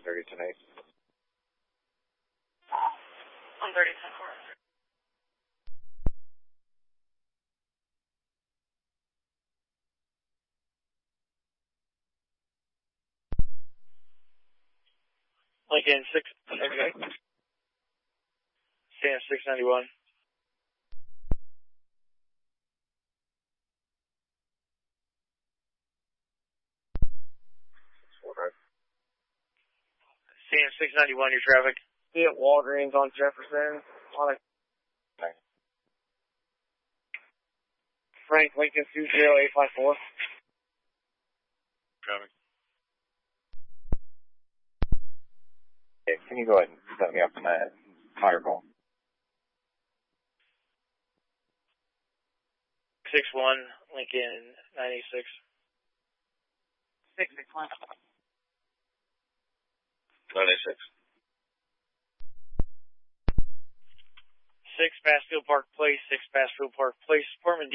130 tonight. 130, 10-4. Lincoln 6. Okay. Sam 691. Sam 691, your traffic. See at Walgreens on Jefferson. Frank Lincoln 20854. Traffic. Okay, can you go ahead and set me up on that fire call? 61, Lincoln 986. 661. 986. 6 Bassfield Park Place, 6 Bassfield Park Place, Portman